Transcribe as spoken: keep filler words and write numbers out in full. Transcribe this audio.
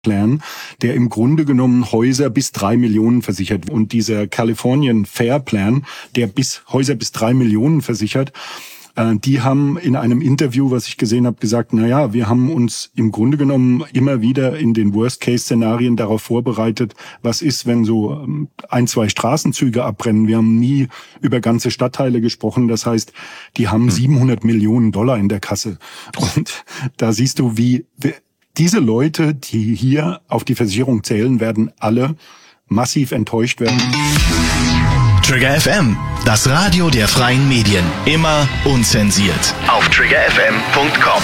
Plan, der im Grunde genommen Häuser bis drei Millionen versichert. Und dieser Californian Fair Plan, der bis Häuser bis drei Millionen versichert, äh, die haben in einem Interview, was ich gesehen habe, gesagt, na ja, wir haben uns im Grunde genommen immer wieder in den Worst-Case-Szenarien darauf vorbereitet, was ist, wenn so ein, zwei Straßenzüge abbrennen. Wir haben nie über ganze Stadtteile gesprochen. Das heißt, die haben hm. siebenhundert Millionen Dollar in der Kasse. Und da siehst du, wie... wie diese Leute, die hier auf die Versicherung zählen, werden alle massiv enttäuscht werden. Trigger F M, das Radio der freien Medien. Immer unzensiert. Auf trigger f m punkt com.